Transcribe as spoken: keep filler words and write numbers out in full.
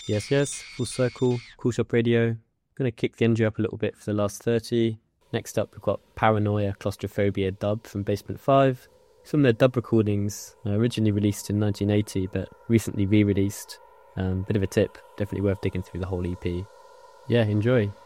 Yes, yes, full circle, Cool Shop Radio. Gonna kick the energy up a little bit for the last thirty. Next up, we've got Paranoia Claustrophobia dub from Basement five. Some of their dub recordings uh, originally released in nineteen eighty, but recently re-released. Um, bit of a tip, definitely worth digging through the whole E P. Yeah, enjoy.